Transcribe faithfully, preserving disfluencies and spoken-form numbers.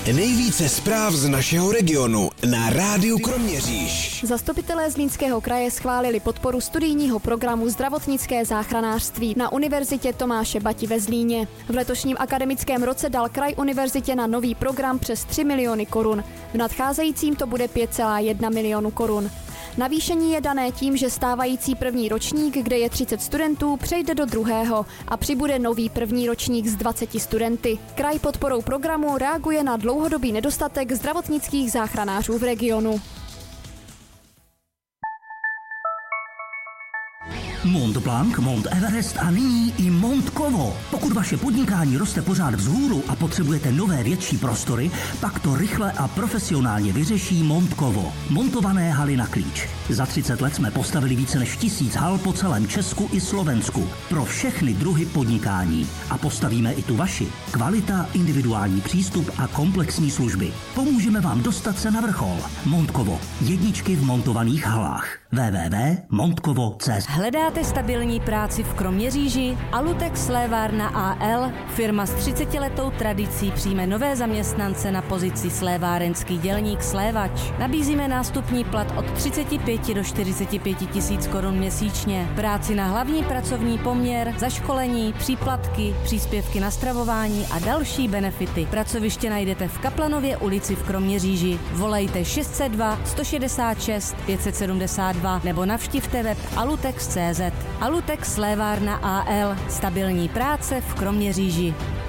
Nejvíce zpráv z našeho regionu na Rádiu Kroměříž. Zastupitelé Zlínského kraje schválili podporu studijního programu Zdravotnické záchranářství na Univerzitě Tomáše Bati ve Zlíně. V letošním akademickém roce dal kraj univerzitě na nový program přes tři miliony korun. V nadcházejícím to bude pět celá jedna milionu korun. Navýšení je dané tím, že stávající první ročník, kde je třicet studentů, přejde do druhého a přibude nový první ročník s dvaceti studenty. Kraj podporou programu reaguje na dlouhodobý nedostatek zdravotnických záchranářů v regionu. Mont Blanc, Mont Everest a nyní i Mont Kovo. Pokud vaše podnikání roste pořád vzhůru a potřebujete nové větší prostory, pak to rychle a profesionálně vyřeší Mont Kovo. Montované haly na klíč. Za třicet let jsme postavili více než tisíc hal po celém Česku i Slovensku. Pro všechny druhy podnikání. A postavíme i tu vaši. Kvalita, individuální přístup a komplexní služby. Pomůžeme vám dostat se na vrchol. Mont Kovo. Jedničky v montovaných halách. w w w tečka montkovo tečka cé zet. Hledáte stabilní práci v Kroměříži? Alutex Slévárna A L, firma s třicetiletou tradicí, přijme nové zaměstnance na pozici slévárenský dělník slévač. Nabízíme nástupní plat od třicet pět do čtyřicet pět tisíc korun měsíčně. Práci na hlavní pracovní poměr, zaškolení, příplatky, příspěvky na stravování a další benefity. Pracoviště najdete v Kaplanově ulici v Kroměříži. Volejte šest set dva sto šedesát šest pět set sedmdesát dva nebo navštivte web alutex tečka cé zet. Alutex Slévárna A L. Stabilní práce v Kroměříži.